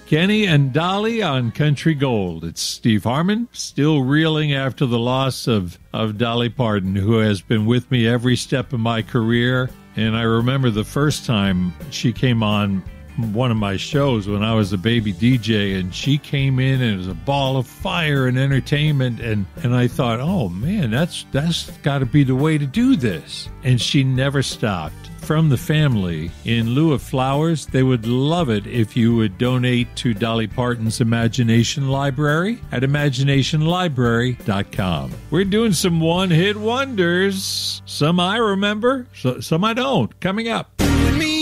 Kenny and Dolly on Country Gold. It's Steve Harmon, still reeling after the loss of Dolly Parton, who has been with me every step of my career. And I remember the first time she came on one of my shows when I was a baby DJ, and she came in and it was a ball of fire and entertainment, and I thought, oh man, that's got to be the way to do this. And she never stopped. From the family, in lieu of flowers, they would love it if you would donate to Dolly Parton's Imagination Library at imaginationlibrary.com. We're doing some one-hit wonders. Some I remember, some I don't. Coming up.